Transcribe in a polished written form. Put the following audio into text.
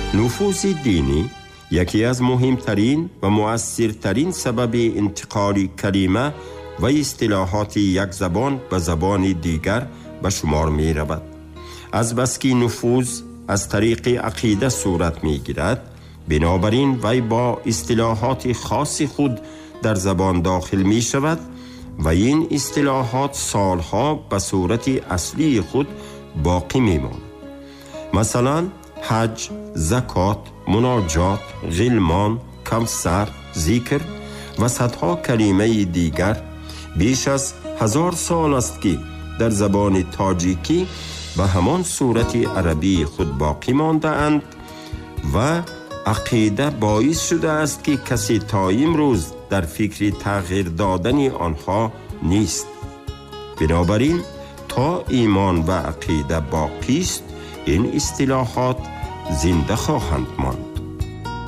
نفوذ دینی یکی از مهمترین و مؤثرترین سبب انتقال کلمه و اصطلاحات یک زبان به زبان دیگر به شمار می رود. از بس که نفوذ از طریق عقیده صورت می گیرد، بنابراین وی با اصطلاحات خاص خود در زبان داخل می شود و این اصطلاحات سالها به صورت اصلی خود باقی می ماند. مثلا حج، زکات، مناجات، غلمان، کوثر، ذکر و صدها کلمه دیگر بیش از 1000 سال است که در زبان تاجیکی به همان صورت عربی خود باقی مانده اند و عقیده باعث شده است که کسی تا امروز در فکر تغییر دادن آنها نیست. بنابراین تا ایمان و عقیده باقی است، این اصطلاحات زنده خواهند ماند.